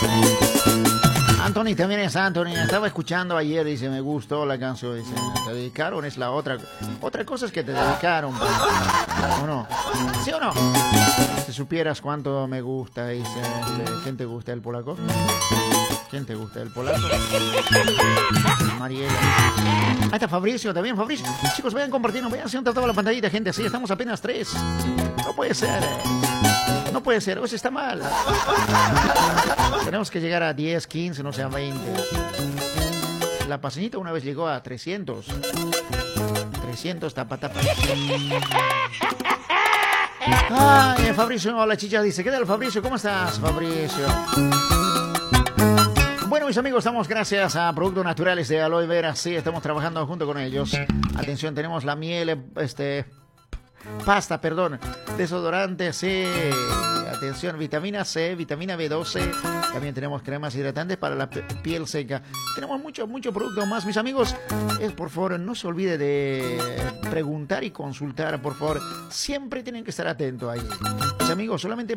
Anthony también es Anthony. Estaba escuchando ayer, dice, me gustó la canción. Dice, te dedicaron, es la otra. Otra cosa es que te dedicaron. ¿O no? ¿Sí o no? Si supieras cuánto me gusta, dice, ¿quién te gusta el polaco? ¿Quién te gusta el polaco? Mariela. Ahí está Fabricio también, Fabricio. Chicos, vayan compartiendo, vayan haciendo toda la pantallita, gente. Sí, estamos apenas 3. No puede ser. No puede ser, eso está mal. Tenemos que llegar a 10, 15, no sea 20. La paseñita una vez llegó a 300. 300 tapa. Ay, Fabricio, hola chicha, dice, ¿qué tal Fabricio? ¿Cómo estás, Fabricio? Bueno, mis amigos, estamos gracias a Productos Naturales de Aloe Vera. Sí, estamos trabajando junto con ellos. Atención, tenemos la miel, pasta, perdón, desodorante, sí. Atención, vitamina C, vitamina B12. También tenemos cremas hidratantes para la piel seca. Tenemos mucho producto más, mis amigos. Por favor, no se olvide de preguntar y consultar, por favor. Siempre tienen que estar atentos ahí. Mis amigos, solamente